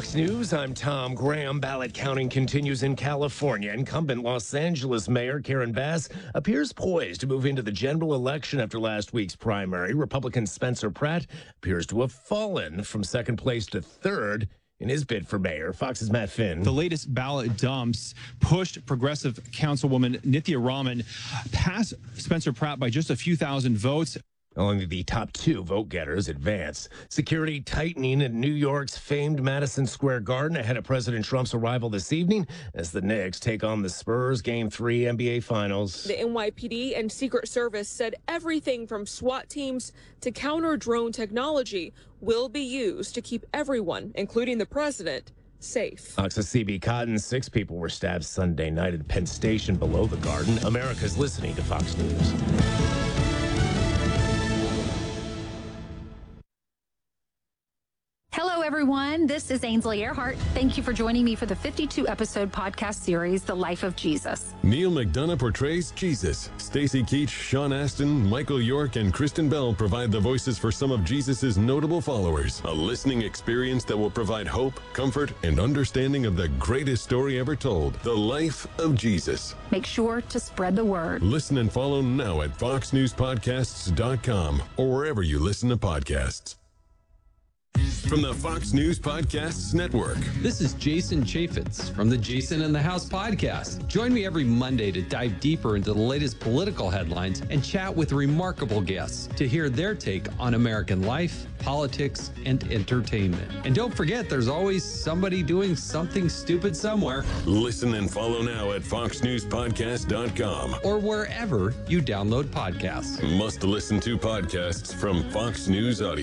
Fox News, I'm Tom Graham. Ballot counting continues in California. Incumbent Los Angeles Mayor Karen Bass appears poised to move into the general election after last week's primary. Republican Spencer Pratt appears to have fallen from second place to third in his bid for mayor. Fox's Matt Finn. The latest ballot dumps pushed progressive councilwoman Nithya Raman past Spencer Pratt by just a few thousand votes. Only the top two vote-getters advance. Security tightening at New York's famed Madison Square Garden ahead of President Trump's arrival this evening as the Knicks take on the Spurs Game 3 NBA Finals. The NYPD and Secret Service said everything from SWAT teams to counter-drone technology will be used to keep everyone, including the president, safe. Fox's CB Cotton, 6 people were stabbed Sunday night at Penn Station below the Garden. America's listening to Fox News. Hello, everyone. This is Ainsley Earhart. Thank you for joining me for the 52-episode podcast series, The Life of Jesus. Neil McDonough portrays Jesus. Stacy Keach, Sean Astin, Michael York, and Kristen Bell provide the voices for some of Jesus's notable followers. A listening experience that will provide hope, comfort, and understanding of the greatest story ever told, The Life of Jesus. Make sure to spread the word. Listen and follow now at foxnewspodcasts.com or wherever you listen to podcasts. From the Fox News Podcasts Network. This is Jason Chaffetz from the Jason in the House podcast. Join me every Monday to dive deeper into the latest political headlines and chat with remarkable guests to hear their take on American life, politics, and entertainment. And don't forget, there's always somebody doing something stupid somewhere. Listen and follow now at foxnewspodcast.com or wherever you download podcasts. Must listen to podcasts from Fox News Audio.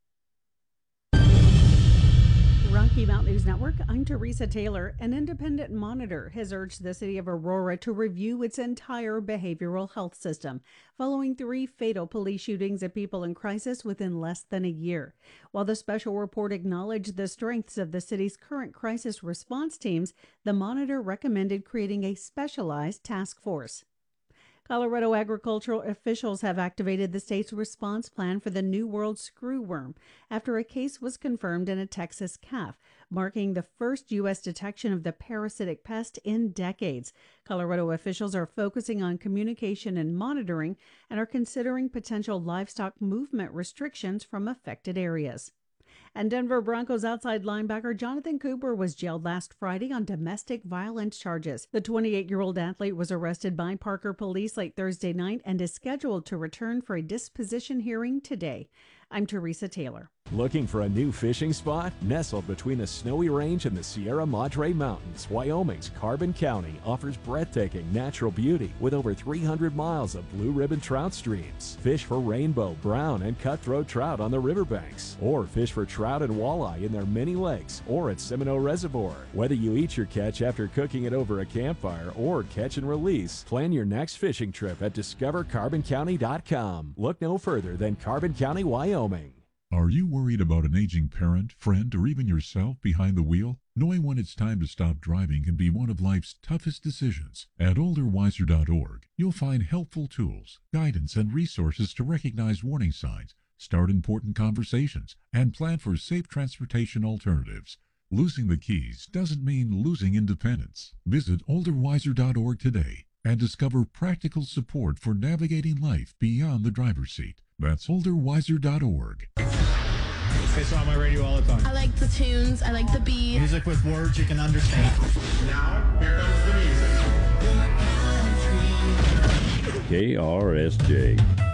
Rocky Mountain News Network, I'm Teresa Taylor. An independent monitor has urged the city of Aurora to review its entire behavioral health system following 3 fatal police shootings of people in crisis within less than a year. While the special report acknowledged the strengths of the city's current crisis response teams, the monitor recommended creating a specialized task force. Colorado agricultural officials have activated the state's response plan for the New World screwworm after a case was confirmed in a Texas calf, marking the first U.S. detection of the parasitic pest in decades. Colorado officials are focusing on communication and monitoring and are considering potential livestock movement restrictions from affected areas. And Denver Broncos outside linebacker Jonathan Cooper was jailed last Friday on domestic violence charges. The 28-year-old athlete was arrested by Parker police late Thursday night and is scheduled to return for a disposition hearing today. I'm Teresa Taylor. Looking for a new fishing spot? Nestled between the Snowy Range and the Sierra Madre Mountains, Wyoming's Carbon County offers breathtaking natural beauty with over 300 miles of blue ribbon trout streams. Fish for rainbow, brown, and cutthroat trout on the riverbanks, or fish for trout and walleye in their many lakes or at Seminole Reservoir. Whether you eat your catch after cooking it over a campfire or catch and release, plan your next fishing trip at discovercarboncounty.com. Look no further than Carbon County, Wyoming. Are you worried about an aging parent, friend, or even yourself behind the wheel? Knowing when it's time to stop driving can be one of life's toughest decisions. At olderwiser.org, you'll find helpful tools, guidance, and resources to recognize warning signs, start important conversations, and plan for safe transportation alternatives. Losing the keys doesn't mean losing independence. Visit olderwiser.org today and discover practical support for navigating life beyond the driver's seat. That's olderwiser.org. It's on my radio all the time. I like the tunes. I like the beat. Music with words you can understand. Now, here comes the music. KRSJ.